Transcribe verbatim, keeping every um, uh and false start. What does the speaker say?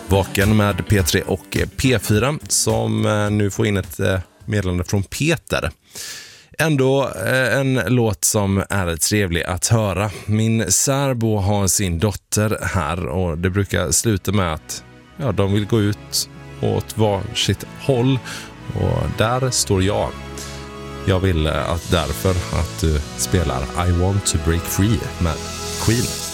Vaken med P tre och P fyra som nu får in ett meddelande från Peter. Ändå en låt som är trevlig att höra. Min särbo har sin dotter här och det brukar sluta med att ja, de vill gå ut åt varsitt håll och där står jag. Jag vill att därför att du spelar I Want to Break Free med Queen.